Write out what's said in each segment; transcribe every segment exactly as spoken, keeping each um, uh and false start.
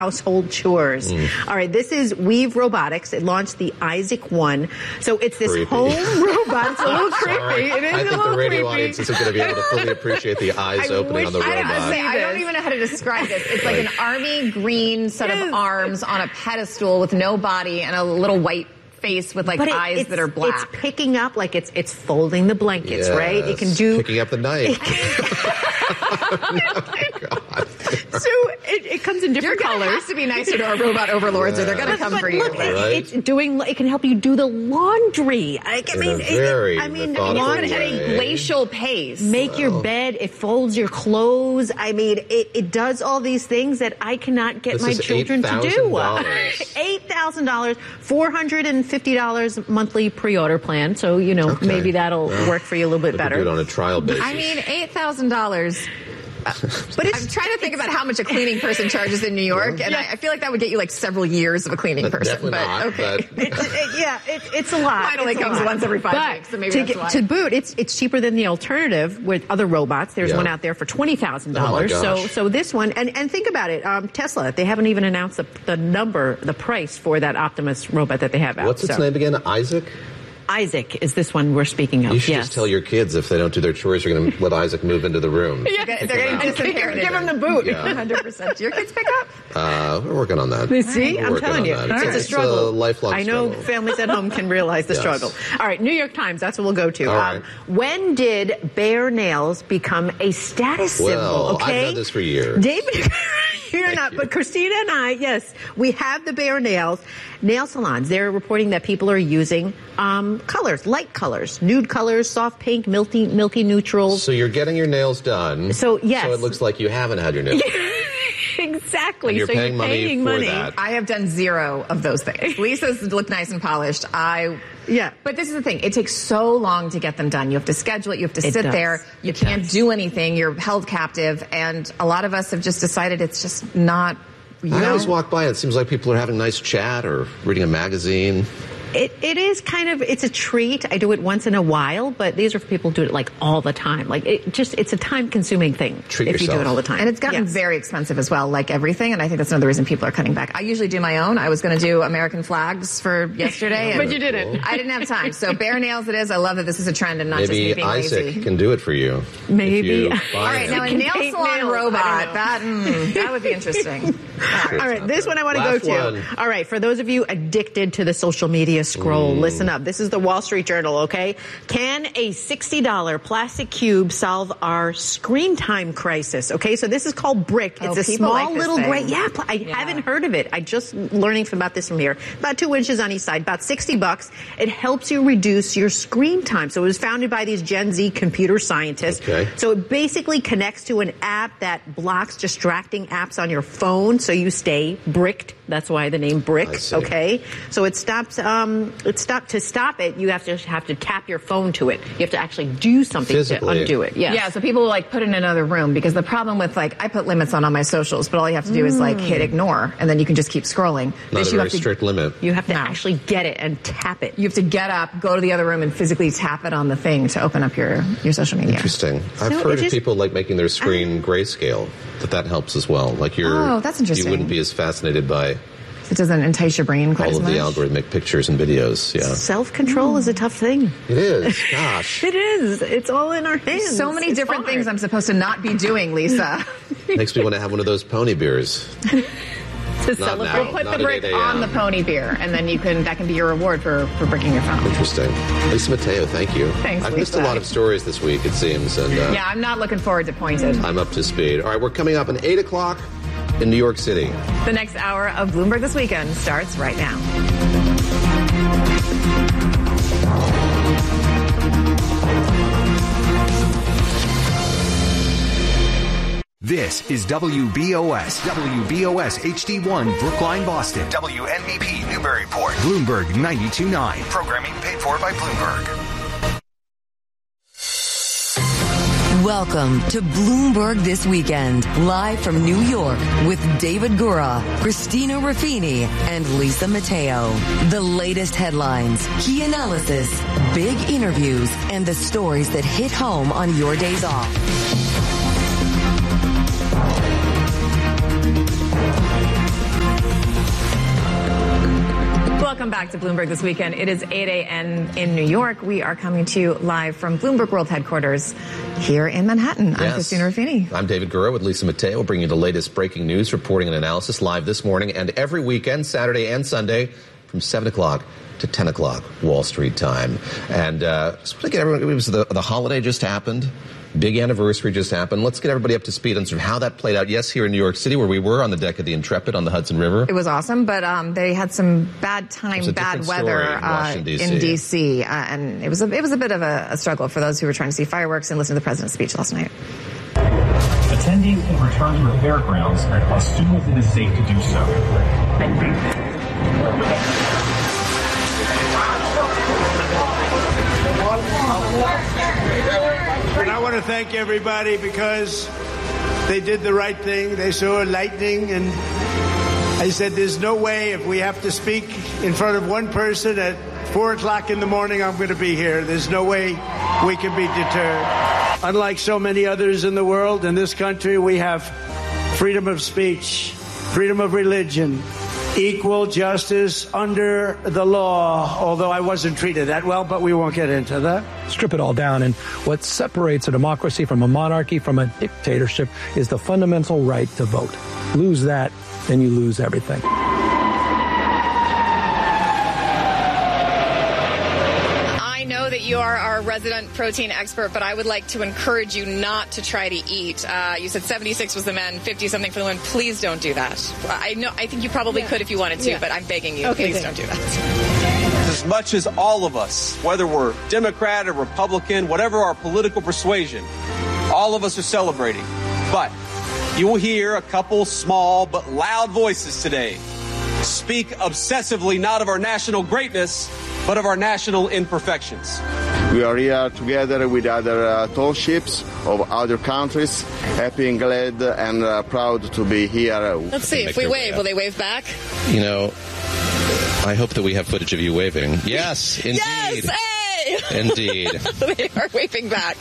household chores. Mm. All right, this is Weave Robotics. It launched the Isaac One. So it's this creepy. home robot. It's a little creepy. It is I a think little the radio creepy. audience isn't going to be able to fully appreciate the eyes I opening on the wish- robot. I don't Say, I don't even know how to describe this. It's like an army green set Yes. of arms on a pedestal with no body and a little white face with like But it- eyes it's- that are black. It's picking up, like it's it's folding the blankets, Yes. right? It can do. Picking up the knife. So it, it comes in You're different going to colors. have to be nicer to our robot overlords or they're going to come But for you. look, But- Right. it's doing. It can help you do the laundry. I, I In mean, a very it, I mean, methodical laundry. at a way. glacial pace. Make your bed. It folds your clothes. I mean, it, it does all these things that I cannot get This my is children to eight thousand do. dollars. Eight thousand dollars, four hundred and fifty dollars monthly pre-order plan. So you know, Okay. maybe that'll Well, work for you a little bit We could better. do it on a trial basis. I mean, eight thousand dollars. Uh, but I'm trying to think about how much a cleaning person charges in New York, and I, I feel like that would get you like several years of a cleaning But person. definitely But not, okay. but- It- it- yeah, it, it's a lot. Mine only It's a comes lot. once every five But weeks, so maybe to, that's get- why. to boot, it's it's cheaper than the alternative with other robots. There's Yeah. one out there for twenty thousand Oh, dollars. my so gosh. so this one, and, and think about it, um, Tesla. They haven't even announced the, the number, the price for that Optimus robot that they have out. What's its so. name again? Isaac? Isaac is this one we're speaking of. You should yes. just tell your kids if they don't do their chores, you're going to let Isaac move into the room. They're getting Kick him out. disinherited. Give him the boot. Yeah. one hundred percent. Do your kids pick up? Uh, we're working on that. See, We're I'm working telling on you, that. it's, It's, a it's struggle. a lifelong I know struggle. families at home can realize the Yes. struggle. All right, New York Times, that's what we'll go to. All right. Um, when did bare nails become a status Well, symbol? Okay, I've done this for years. David, you're Thank not, you. but Christina and I, yes, we have the bare nails. Nail salons, they're reporting that people are using um, colors, light colors, nude colors, soft pink, milky, milky neutrals. So you're getting your nails done. So, yes. So it looks like you haven't had your nails. Exactly. And you're so paying you're money paying for money. that. I have done zero of those things. Lisa's look nice and polished. I Yeah. But this is the thing. It takes so long to get them done. You have to schedule it. You have to It sit does. there. You It can't does. do anything. You're held captive. And a lot of us have just decided it's just not. You I know? always walk by and it seems like people are having nice chat or reading a magazine. It, it is kind of, it's a treat. I do it once in a while, but these are for people who do it like all the time. Like it just, it's a time consuming thing. Treat if you do yourself. it all the time. And it's gotten Yes. very expensive as well, like everything. And I think that's another reason people are cutting back. I usually do my own. I was going to do American flags for yesterday. But and you didn't. I didn't have time. So bare nails it is. I love that this is a trend and not just me Maybe being Isaac lazy. can do it for you. Maybe. If you buy All right, it. now a can nail paint salon nails. I robot, don't know. that, mm, that would be interesting. All right, this one I want to go Last to. one. All right, for those of you addicted to the social media scroll, listen up. This is the Wall Street Journal, okay? Can a sixty dollar plastic cube solve our screen time crisis? Okay, so this is called Brick. Oh, It's a people small like this little thing. gray. Yeah, pl- I Yeah. haven't heard of it. I just learning about this from here. About two inches on each side, about sixty bucks. It helps you reduce your screen time. So it was founded by these Gen Z computer scientists. Okay. So it basically connects to an app that blocks distracting apps on your phone, so you stay bricked. That's why the name I Brick. see. Okay. So it stops. Um, it stop to stop it. You have to have to tap your phone to it. You have to actually do something Physically. to undo it. Yes. Yeah, so people will like put it in another room because the problem with like I put limits on on my socials, but all you have to do is like hit ignore and then you can just keep scrolling. Not This a you very have to strict limit. You have to No. actually get it and tap it. you have to get up, go to the other room, and physically tap it on the thing to open up your your social media. Interesting. I've So heard it of just- people like making their screen grayscale. That that helps as well. Like you're. Oh, that's interesting. You wouldn't be as fascinated by It doesn't entice your brain quite all as of much. the algorithmic pictures and videos. Yeah, Self-control is a tough thing. it is. Gosh, It is. It's all in our hands. So many It's different hard. things I'm supposed to not be doing, Lisa. makes me want to have one of those pony beers. to Not celebrate. now. Put Not the at brick eight a.m. on the pony beer, and then you can that can be your reward for for breaking your phone. Interesting. Lisa Mateo, thank you. Thanks, I've missed a Lisa. lot of stories this week, it seems, and uh, Yeah, I'm not looking forward to Pointed. I'm up to speed. All right, we're coming up at eight o'clock in New York City. The next hour of Bloomberg This Weekend starts right now. This is W B O S, W B O S H D one, Brookline, Boston. W N B P, Newburyport. Bloomberg ninety-two point nine. Programming paid for by Bloomberg. Welcome to Bloomberg This Weekend, live from New York with David Gura, Christina Raffini, and Lisa Mateo. The latest headlines, key analysis, big interviews, and the stories that hit home on your days off. Welcome back to Bloomberg This Weekend. It is eight a.m. in New York. We are coming to you live from Bloomberg World Headquarters here in Manhattan. Yes. I'm Christina Ruffini. I'm David Gura with Lisa Mateo, bringing you the latest breaking news, reporting and analysis live this morning and every weekend, Saturday and Sunday, from seven o'clock to ten o'clock Wall Street time. And uh, just want to get everyone, it was the, the holiday just happened. Big anniversary just happened. Let's get everybody up to speed on sort of how that played out. Yes, here in New York City, where we were on the deck of the Intrepid on the Hudson River. It was awesome, but um, they had some bad time, bad weather in, uh, D C. in D C, uh, and it was a, it was a bit of a, a struggle for those who were trying to see fireworks and listen to the president's speech last night. Attendees can return to the fairgrounds as soon as it is safe to do so. Thank you. And I want to thank everybody because they did the right thing. They saw lightning, and I said, there's no way if we have to speak in front of one person at four o'clock in the morning, I'm going to be here. There's no way we can be deterred. Unlike so many others in the world, in this country, we have freedom of speech, freedom of religion, equal justice under the law, although I wasn't treated that well, but we won't get into that. Strip it all down, and what separates a democracy from a monarchy from a dictatorship is the fundamental right to vote. Lose that, then you lose everything. That you are our resident protein expert, but I would like to encourage you not to try to eat. Uh, you said seventy-six was the men, fifty something for the women. Please don't do that. I know. I think you probably yeah. could if you wanted to, yeah. but I'm begging you, okay, please don't do that. As much as all of us, whether we're Democrat or Republican, whatever our political persuasion, all of us are celebrating. But you will hear a couple small but loud voices today speak obsessively not of our national greatness, but of our national imperfections. We are here together with other uh, tall ships of other countries, happy and glad and uh, proud to be here. Let's see, if we wave, will they wave back? You know, I hope that we have footage of you waving. Yes, indeed. Yes, hey! Indeed. They are waving back.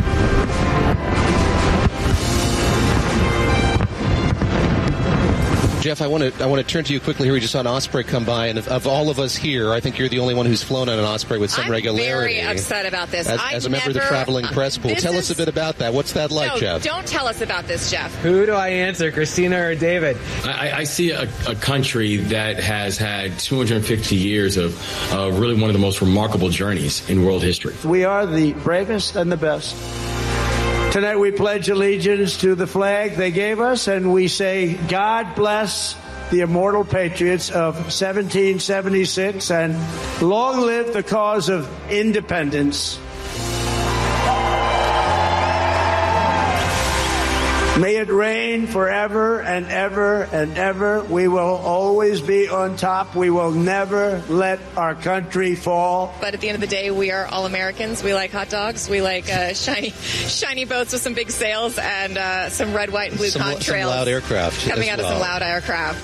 Jeff, I want to I want to turn to you quickly here. We just saw an Osprey come by, and of, of all of us here, I think you're the only one who's flown on an Osprey with some I'm regularity. I'm very upset about this. As, as a member never, of the traveling press pool, tell is, us a bit about that. What's that like, no, Jeff? Don't tell us about this, Jeff. Who do I answer, Christina or David? I, I see a, a country that has had two hundred fifty years of uh, really one of the most remarkable journeys in world history. We are the bravest and the best. Tonight we pledge allegiance to the flag they gave us, and we say, God bless the immortal patriots of seventeen seventy-six, and long live the cause of independence. May it reign forever and ever and ever. We will always be on top. We will never let our country fall. But at the end of the day, we are all Americans. We like hot dogs. We like uh, shiny shiny boats with some big sails and uh, some red, white, and blue some, contrails. Some loud aircraft. Coming out well. of some loud aircraft.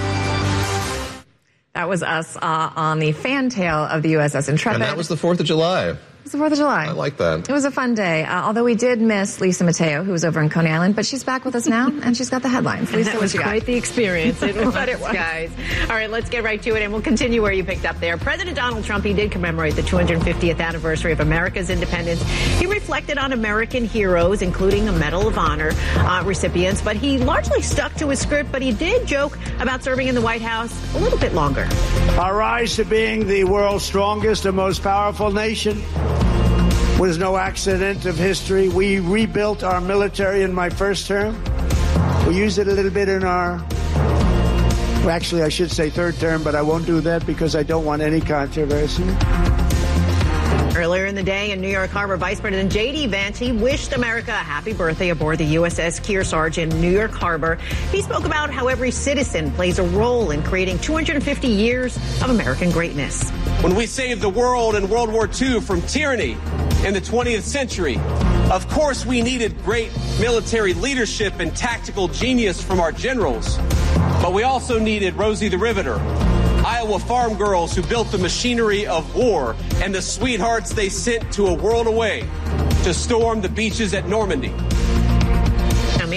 That was us uh, on the fantail of the U S S Intrepid. And that was the fourth of July. It was the fourth of July. I like that. It was a fun day, uh, although we did miss Lisa Mateo, who was over in Coney Island, but she's back with us now, and she's got the headlines. Lisa, that was what you quite got? the experience. It was, it was, guys. All right, let's get right to it, and we'll continue where you picked up there. President Donald Trump, he did commemorate the two hundred fiftieth anniversary of America's independence. He reflected on American heroes, including a Medal of Honor uh, recipients, but he largely stuck to his script, but he did joke about serving in the White House a little bit longer. Our rise to being the world's strongest and most powerful nation was no accident of history. We rebuilt our military in my first term. We used it a little bit in our, well, actually I should say third term, but I won't do that because I don't want any controversy. Earlier in the day in New York Harbor, Vice President J D. Vance, he wished America a happy birthday aboard the U S S Kearsarge in New York Harbor. He spoke about how every citizen plays a role in creating two hundred fifty years of American greatness. When we saved the world in World War Two from tyranny in the twentieth century, of course we needed great military leadership and tactical genius from our generals, but we also needed Rosie the Riveter, Iowa farm girls who built the machinery of war, and the sweethearts they sent to a world away to storm the beaches at Normandy. Now,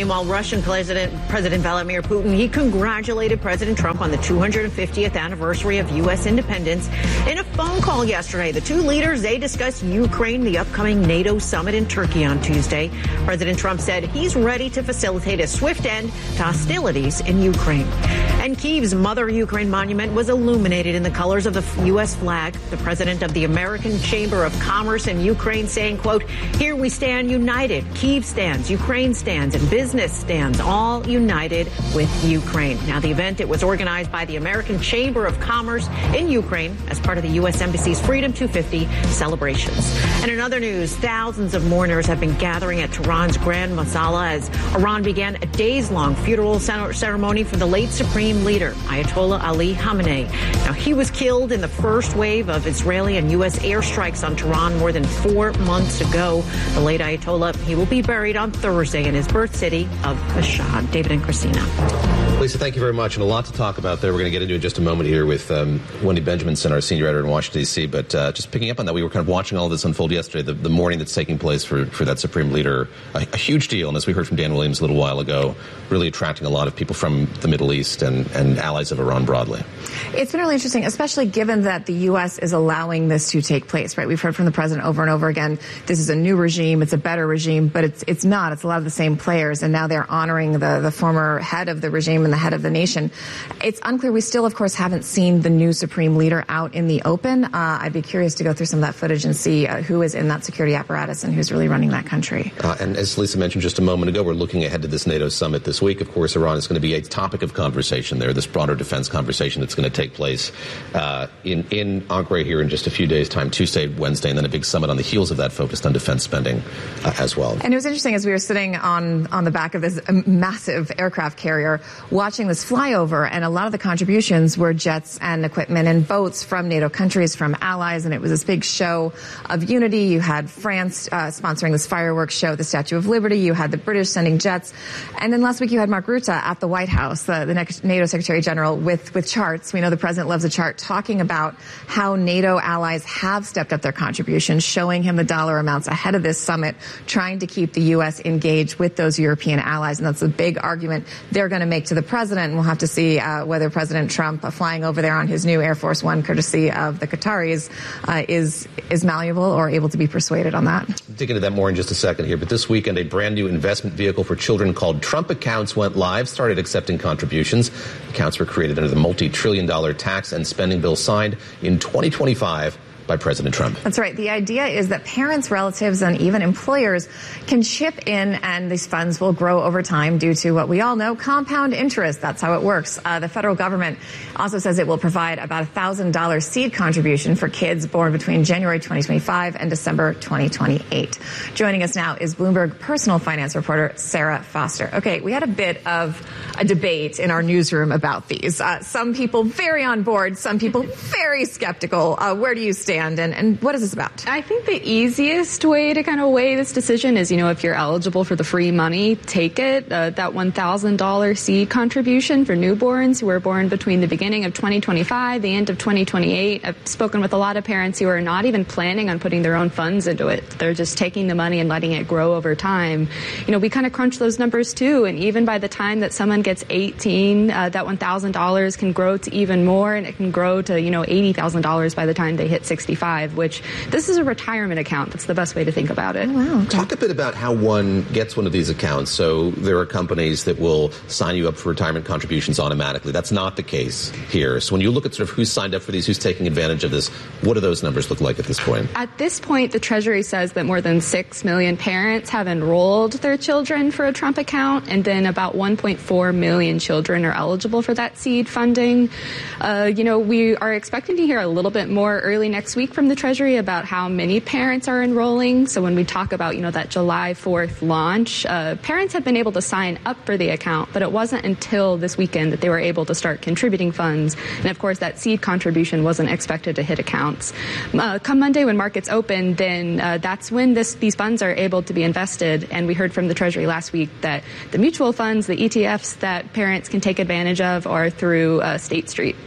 Meanwhile, Russian President President Vladimir Putin, he congratulated President Trump on the two hundred fiftieth anniversary of U S independence. In a phone call yesterday, the two leaders, they discussed Ukraine, the upcoming NATO summit in Turkey on Tuesday. President Trump said he's ready to facilitate a swift end to hostilities in Ukraine. And Kyiv's Mother Ukraine monument was illuminated in the colors of the U S flag. The president of the American Chamber of Commerce in Ukraine saying, quote, "Here we stand united. Kyiv stands, Ukraine stands, and business stands, all united with Ukraine." Now, the event, it was organized by the American Chamber of Commerce in Ukraine as part of the U S Embassy's Freedom two fifty celebrations. And in other news, thousands of mourners have been gathering at Tehran's Grand Masala as Iran began a days-long funeral ceremony for the late Supreme Leader, Ayatollah Ali Khamenei. Now, he was killed in the first wave of Israeli and U S airstrikes on Tehran more than four months ago. The late Ayatollah, he will be buried on Thursday in his birth city of Mashhad. David and Christina. Lisa, thank you very much. And a lot to talk about there. We're going to get into in just a moment here with um, Wendy Benjaminson, our senior editor in Washington, D C. But uh, just picking up on that, we were kind of watching all of this unfold yesterday, the, the morning that's taking place for, for that Supreme Leader. A, a huge deal. And as we heard from Dan Williams a little while ago, really attracting a lot of people from the Middle East and, and allies of Iran broadly. It's been really interesting, especially given that the U S is allowing this to take place, right? We've heard from the president over and over again, this is a new regime, it's a better regime, but it's it's not. It's a lot of the same players, and now they're honoring the, the former head of the regime and the head of the nation. It's unclear. We still, of course, haven't seen the new Supreme Leader out in the open. Uh, I'd be curious to go through some of that footage and see uh, who is in that security apparatus and who's really running that country. Uh, and as Lisa mentioned just a moment ago, we're looking ahead to this NATO summit this week. Of course, Iran is going to be a topic of conversation there, this broader defense conversation that's going to take place uh, in, in Ankara here in just a few days' time, Tuesday, Wednesday, and then a big summit on the heels of that focused on defense spending uh, as well. And it was interesting as we were sitting on, on the back of this massive aircraft carrier watching this flyover, and a lot of the contributions were jets and equipment and boats from NATO countries, from allies, and it was this big show of unity. You had France uh, sponsoring this fireworks show at the Statue of Liberty. You had the British sending jets. And then last week you had Mark Rutte at the White House, the, the next NATO Secretary General, with, with charts. We know the president loves a chart talking about how NATO allies have stepped up their contributions, showing him the dollar amounts ahead of this summit, trying to keep the U S engaged with those European allies. And that's a big argument they're going to make to the president. And we'll have to see uh, whether President Trump, uh, flying over there on his new Air Force One, courtesy of the Qataris, uh, is is malleable or able to be persuaded on that. Dig into that more in just a second here. But this weekend, a brand new investment vehicle for children called Trump Accounts went live, started accepting contributions. Accounts were created under the multi-trillion dollar tax and spending bill signed in twenty twenty-five by President Trump. That's right. The idea is that parents, relatives, and even employers can chip in, and these funds will grow over time due to what we all know, compound interest. That's how it works. Uh, the federal government also says it will provide about a one thousand dollars seed contribution for kids born between January twenty twenty-five and December twenty twenty-eight. Joining us now is Bloomberg personal finance reporter Sarah Foster. Okay, we had a bit of a debate in our newsroom about these. Uh, some people very on board, some people very skeptical. Uh, where do you stand? And, and what is this about? I think the easiest way to kind of weigh this decision is, you know, if you're eligible for the free money, take it. Uh, that one thousand dollars seed contribution for newborns who were born between the beginning of twenty twenty-five, the end of twenty twenty-eight. I've spoken with a lot of parents who are not even planning on putting their own funds into it. They're just taking the money and letting it grow over time. You know, we kind of crunch those numbers too. And even by the time that someone gets eighteen, uh, that one thousand dollars can grow to even more, and it can grow to, you know, eighty thousand dollars by the time they hit sixty-five, which this is a retirement account. That's the best way to think about it. Oh, wow. Okay. Talk a bit about how one gets one of these accounts. So there are companies that will sign you up for retirement contributions automatically. That's not the case here. So when you look at sort of who's signed up for these, who's taking advantage of this, what do those numbers look like at this point? At this point, the Treasury says that more than six million parents have enrolled their children for a Trump account, and then about one point four million children are eligible for that seed funding. Uh, you know, we are expecting to hear a little bit more early next week from the Treasury about how many parents are enrolling. So when we talk about, you know, that July fourth launch, uh, parents have been able to sign up for the account, but it wasn't until this weekend that they were able to start contributing funds. And of course, that seed contribution wasn't expected to hit accounts. Uh, come Monday when markets open, then uh, that's when this, these funds are able to be invested. And we heard from the Treasury last week that the mutual funds, the E T Fs that parents can take advantage of are through uh, State Street.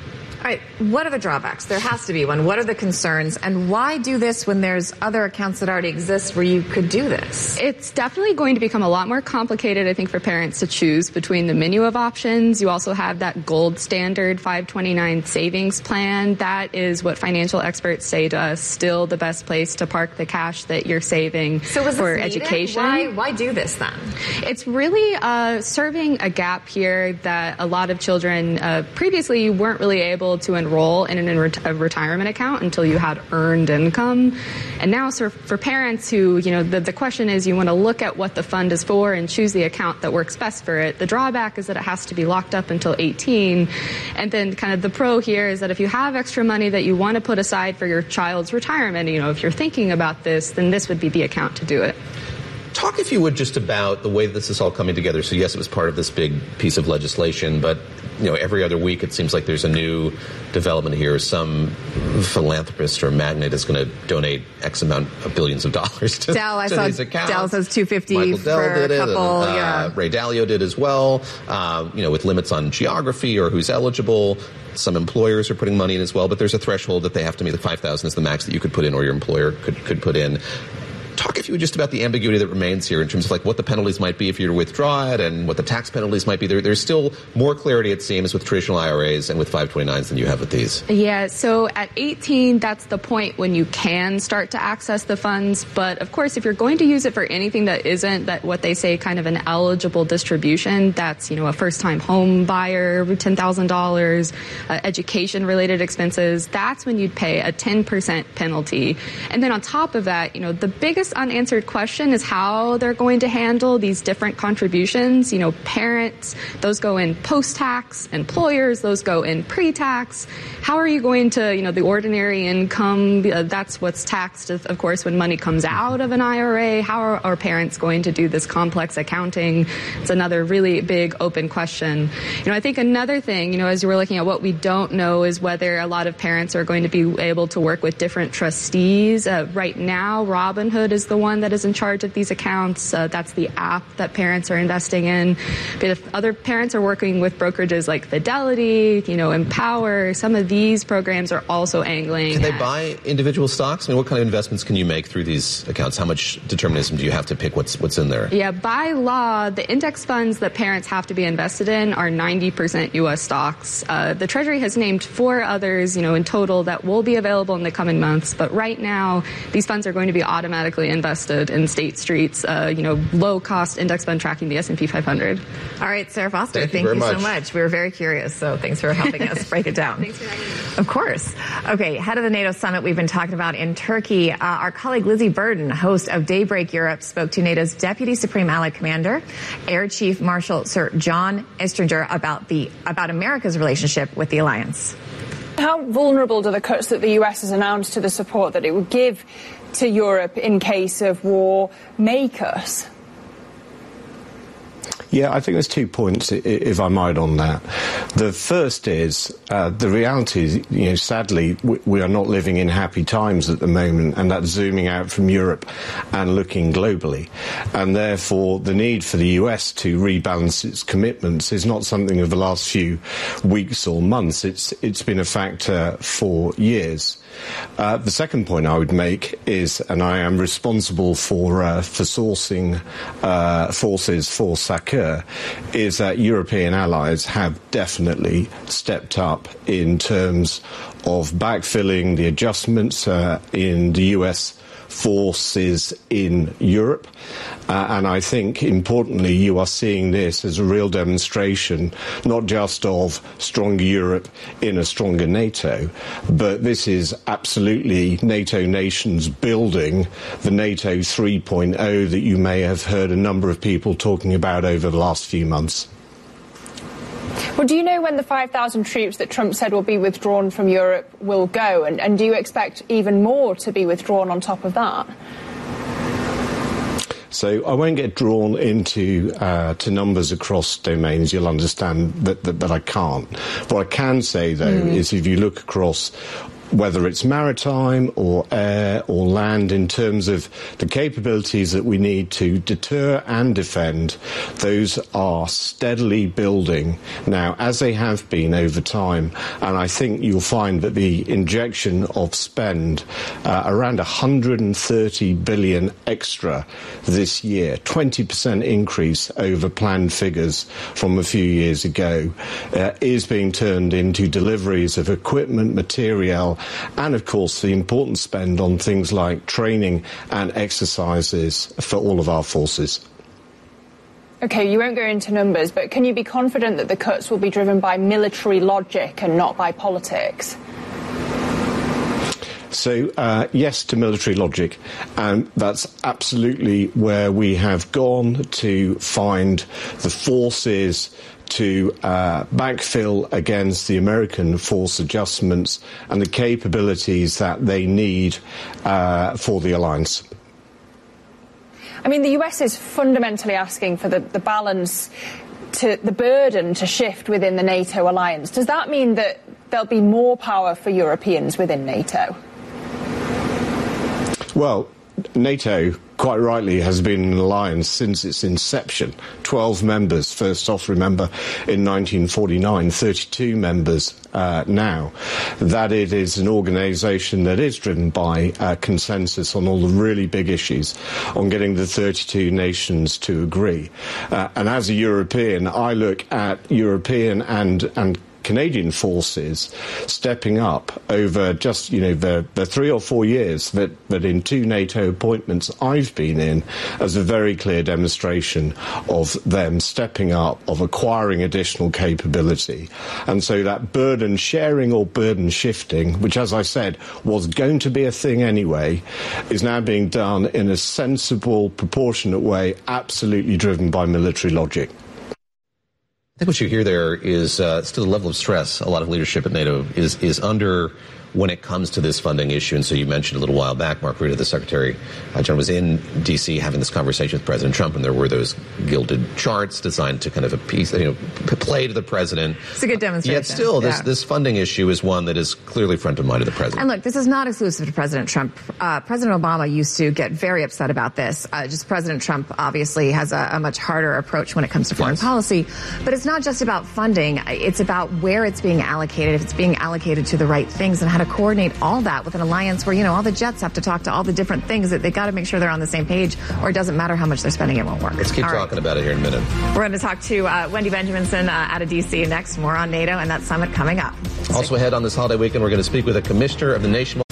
right, what are the drawbacks? There has to be one. What are the concerns? And why do this when there's other accounts that already exist where you could do this? It's definitely going to become a lot more complicated, I think, for parents to choose between the menu of options. You also have that gold standard five twenty-nine savings plan. That is what financial experts say to us, still the best place to park the cash that you're saving so is for this education. Why, why do this then? It's really uh, serving a gap here that a lot of children uh, previously you weren't really able to enroll in an, a retirement account until you had earned income. And now so for parents who, you know, the, the question is you want to look at what the fund is for and choose the account that works best for it. The drawback is that it has to be locked up until eighteen. And then kind of the pro here is that if you have extra money that you want to put aside for your child's retirement, you know, if you're thinking about this, then this would be the account to do it. Talk, if you would, just about the way this is all coming together. So, yes, it was part of this big piece of legislation, but, you know, every other week it seems like there's a new development here. Some philanthropist or magnate is going to donate X amount of billions of dollars to, Dell, I to saw these accounts. Dell says two hundred fifty Michael Dell for did a it, couple. and, uh, yeah. Ray Dalio did as well, uh, you know, with limits on geography or who's eligible. Some employers are putting money in as well, but there's a threshold that they have to meet. The five thousand is the max that you could put in or your employer could, could put in. Talk, if you would, just about the ambiguity that remains here in terms of like what the penalties might be if you were to withdraw it and what the tax penalties might be. There, there's still more clarity, it seems, with traditional I R As and with five twenty-nines than you have with these. Yeah, so at eighteen, that's the point when you can start to access the funds. But of course, if you're going to use it for anything that isn't that what they say kind of an eligible distribution, that's, you know, a first-time home buyer, ten thousand dollars, uh, education-related expenses, that's when you'd pay a ten percent penalty. And then on top of that, you know, the biggest unanswered question is how they're going to handle these different contributions. You know, parents, those go in post-tax, employers, those go in pre-tax. How are you going to, you know, the ordinary income, uh, that's what's taxed, of, of course, when money comes out of an I R A. How are our parents going to do this complex accounting? It's another really big open question. You know, I think another thing, you know, as we're looking at what we don't know is whether a lot of parents are going to be able to work with different trustees. Uh, right now, Robinhood is the one that is in charge of these accounts. Uh, that's the app that parents are investing in. But if other parents are working with brokerages like Fidelity, you know, Empower, some of these programs are also angling. Can they buy individual stocks? I mean, what kind of investments can you make through these accounts? How much determinism do you have to pick what's what's in there? Yeah, by law, the index funds that parents have to be invested in are ninety percent U S stocks. Uh, the Treasury has named four others, you know, in total that will be available in the coming months. But right now, these funds are going to be automatically invested in State Street's, uh, you know, low-cost index fund tracking the S and P five hundred. All right, Sarah Foster, thank, thank you, you very so much. much. We were very curious, so thanks for helping us break it down. Thanks for having me. Of course. Okay, head of the NATO summit we've been talking about in Turkey. Uh, our colleague Lizzie Burden, host of Daybreak Europe, spoke to NATO's Deputy Supreme Allied Commander, Air Chief Marshal Sir John Istringer, about the about America's relationship with the alliance. How vulnerable do the cuts that the U S has announced to the support that it would give to Europe in case of war make us? Yeah, I think there's two points, if I might, on that. The first is uh, the reality is, you know, sadly, we, we are not living in happy times at the moment, and that's zooming out from Europe and looking globally. And therefore, the need for the U S to rebalance its commitments is not something of the last few weeks or months. It's it's been a factor for years. Uh, the second point I would make is, and I am responsible for uh, for sourcing uh, forces for SACEUR, is that European allies have definitely stepped up in terms of backfilling the adjustments uh, in the U S forces in Europe. Uh, and I think, importantly, you are seeing this as a real demonstration, not just of stronger Europe in a stronger NATO, but this is absolutely NATO nations building the NATO three point oh that you may have heard a number of people talking about over the last few months. Well, do you know when the five thousand troops that Trump said will be withdrawn from Europe will go? And, and do you expect even more to be withdrawn on top of that? So I won't get drawn into uh, to numbers across domains. You'll understand that, that, that I can't. What I can say, though, mm. is if you look across whether it's maritime or air or land, in terms of the capabilities that we need to deter and defend, those are steadily building now, as they have been over time. And I think you'll find that the injection of spend, uh, around one hundred thirty billion extra this year, twenty percent increase over planned figures from a few years ago, uh, is being turned into deliveries of equipment, material, and of course the important spend on things like training and exercises for all of our forces. OK, you won't go into numbers, but can you be confident that the cuts will be driven by military logic and not by politics? So, uh, yes to military logic, and that's absolutely where we have gone to find the forces to uh, backfill against the American force adjustments and the capabilities that they need uh, for the alliance. I mean, the U S is fundamentally asking for the, the balance, to the burden to shift within the NATO alliance. Does that mean that there'll be more power for Europeans within NATO? Well, NATO, quite rightly, has been an alliance since its inception. Twelve members, first off, remember, in nineteen forty-nine, thirty-two members uh, now. That it is an organisation that is driven by uh, consensus on all the really big issues, on getting the thirty-two nations to agree. Uh, and as a European, I look at European and and Canadian forces stepping up over just, you know, the, the three or four years that, that in two NATO appointments I've been in, as a very clear demonstration of them stepping up, of acquiring additional capability. And so that burden sharing or burden shifting, which, as I said, was going to be a thing anyway, is now being done in a sensible, proportionate way, absolutely driven by military logic. I think what you hear there is uh, still the level of stress a lot of leadership at NATO is is under when it comes to this funding issue. And so you mentioned a little while back, Mark Rutte, the Secretary uh, General, was in D C having this conversation with President Trump, and there were those gilded charts designed to kind of appease, you know, p- play to the president. It's a good demonstration. Yet still, this, yeah. this funding issue is one that is clearly front of mind of the president. And look, this is not exclusive to President Trump. Uh, President Obama used to get very upset about this. Uh, just President Trump obviously has a, a much harder approach when it comes to foreign yes. policy. But it's not just about funding. It's about where it's being allocated, if it's being allocated to the right things, and how to coordinate all that with an alliance where, you know, all the jets have to talk to all the different things, that they got to make sure they're on the same page, or it doesn't matter how much they're spending, it won't work. Let's keep all talking right. about it here in a minute. We're going to talk to uh, Wendy Benjaminson uh, out of D C next. More on NATO and that summit coming up. Also ahead on this holiday weekend, we're going to speak with a commissioner of the nationwide